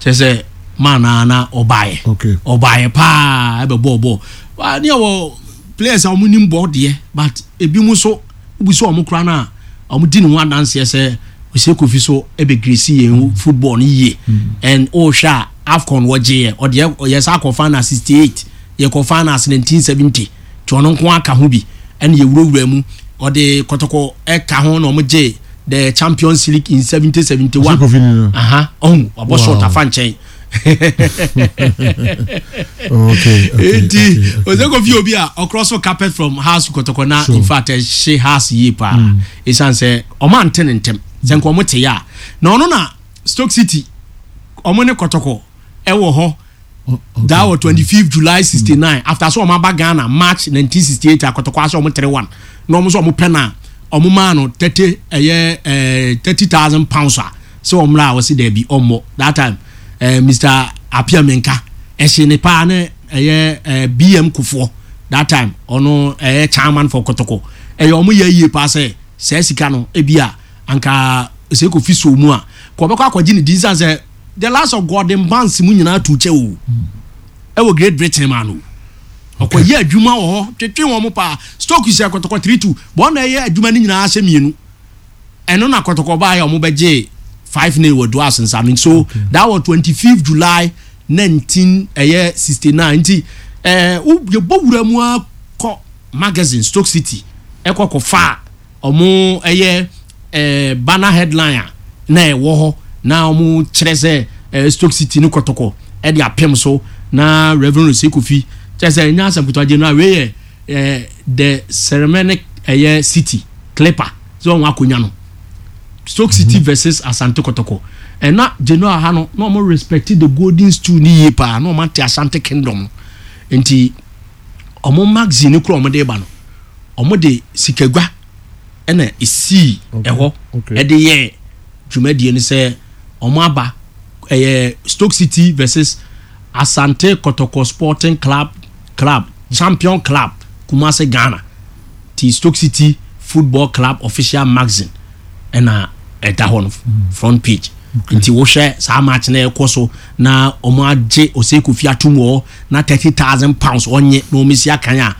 say mana na obaye obaye pa ebe bo wa ne wo players am nim board ye but ebi mu so ubi so am kra na am di ne one dance say Osekofi so ebe gresi ye football ni ye and sha AFCON waje or the yes akofana 68 ye kofana 1970 to ono nko aka ho bi and ye wurawura mu or the kotoko eka ho no mo je the Champions League in 70-71 abo short afanchen okay Osekofi obi a across carpet from house kotoko na in fact she has ye pa isan say o man tenentem senko mo te ya na ono na Stoke City omo ne kotoko ewo ho that was 25th July 69 after so omo ba Ghana March 1968 akotoko aso omo 3-1 no omo so omo pena omo ma no 30,000 pounds so omo la was there be omo that time Mr. Apia Menka ne pa na BM Kufo that time ono chairman for kotoko omo ye pa say sika no ebia anka Osekofi so mu a ko be kwa kwaji ni dinsan say the last of Gordon Barnes mu nyina tu che o wo Great Britain man o okoye adwuma wo twetwe wo mo pa Stoke is akotoko 3-2 bo na ye adwuma ni nyina ahye mienu eno na akotoko ba ya mo beje 5-0 wo do asensa so that was 25th July 1969 nti ye bowura mu akọ magazine Stoke City ekọ fa omo banner headline na ewo ho na omu kyerese Stoke City ni kotoko e dia pem so na Reverend Osekofi kyerese nya asem kuto agenu we the ceremonic city clipper so won akonya no Stoke City versus Asante Kotoko and na general ha no mo respect the golden stool ni ye pa no man te Asante Kingdom enti omo magazine kro omo de ba no omo de sikagwa ena isi eho e de ye dwumadie ni se omo aba Stoke City versus Asante Kotoko Sporting Club Champion Club Kumasi Ghana ti Stoke City Football Club official magazine ena eta hon front page nti wo hwe sa match na ekoso na omo age Osekofi atumo na 30,000 pounds onye na omisi akanya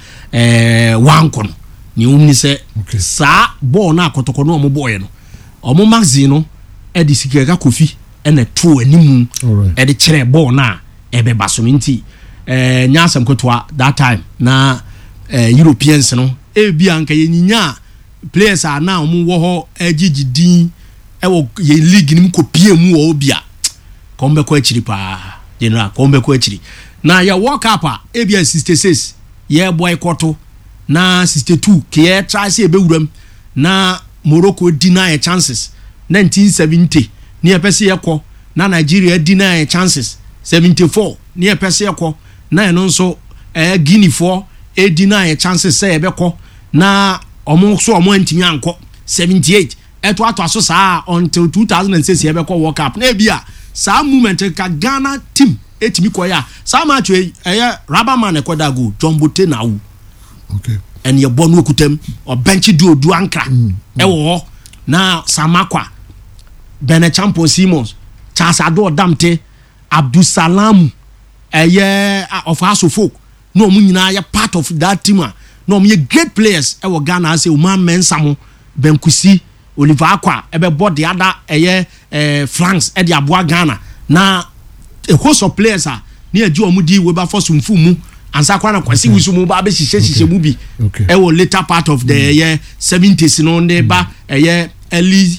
wankon ni umni se sa ball na Kotoko no omo boy no omo magazine no e di sikega Kofi ena to animu e di kire ball na ebe baso nti nyasam kotwa that time na Europeans no e bia nka yenyinya players are now omo wo ho agigidin e wo ye league nim ko pie mu wo bia kombe ko akiri pa general kombe ko akiri na ya world cup e bia 66 ye boycott na 62 ke try say be wuram na Morocco deny chances 1970 ni epese yekọ na Nigeria deny chances 74 ni epese yekọ na eno nso Guinea for deny chances say ebekọ na omo so omo antimi anko 78 eto aso saa until 2006 ebekọ World Cup na bia saa moment ka Ghana team etimi koya saa match Rabaman ekoda go Jombote na wu okay and ye bonu okutem o bench du ankra ewo na Samakwa Benechampo Simons Charles Ado Damte Abdul Salam of House of Folk no mu nyina ya part of that team no me great players ewo Ghana say Umar Mensamo Benkusi Oliver Akwa ebe board the other France e di aboa Ghana na a host of players near Joe Mudi we ba for sumfu mu ansa kwa na kwasi wisu mu ba be hihye mu bi ewo later part of the 70s no ne ba early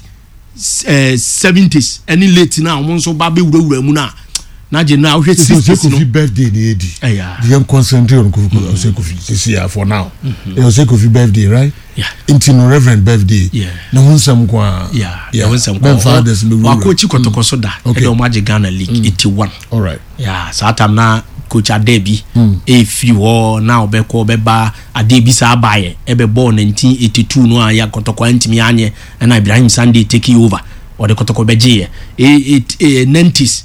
70s any late now omo so ba be wurawura mu na je na hwe 60s no birthday ni edi the concentrate on Osekofi this year for now Osekofi birthday right into no reverend birthday na hunsam kwa hunsam kwa fathers me wa coach Kotoko so da e do maji Ghana League 81 all right so time na coach Adebi fi wo na obeko beba Adebi sa abaye ebe born 1982 no ya Kotoko antimi anye na Ibrahim Sunday take over or the Kotoko beje 90s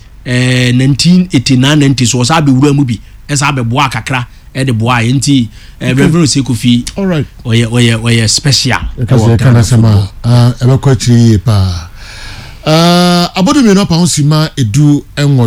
1989 90s was abi wura mu bi esa be boa kakra e de boa enti Reverend Osekofi all right oye special because kana sama ebe ko chiri pa abodo me no pa hosima edu enwo